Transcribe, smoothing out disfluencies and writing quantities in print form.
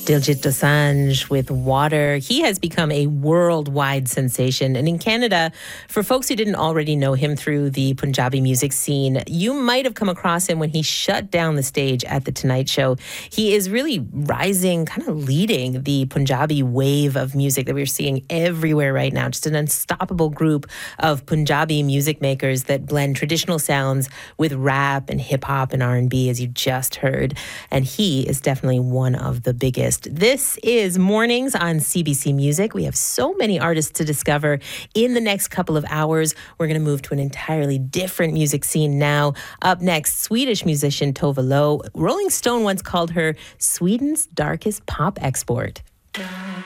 Diljit Dosanjh with Water. He has become a worldwide sensation. And in Canada, for folks who didn't already know him through the Punjabi music scene, you might have come across him when he shut down the stage at The Tonight Show. He is really rising, kind of leading the Punjabi wave of music that we're seeing everywhere right now. Just an unstoppable group of Punjabi music makers that blend traditional sounds with rap and hip hop and R&B, as you just heard. And he is definitely one of the biggest. This is Mornings on CBC Music. We have so many artists to discover in the next couple of hours. We're going to move to an entirely different music scene now. Up next, Swedish musician Tove Lo. Rolling Stone once called her Sweden's darkest pop export.